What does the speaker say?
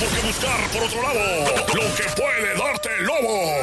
por qué buscar por otro lado lo que puede darte el lobo.